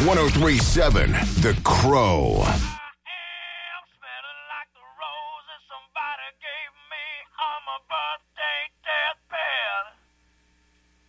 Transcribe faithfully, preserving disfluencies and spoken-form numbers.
ten thirty-seven The Crow. I am smelling like the roses somebody gave me on my birthday.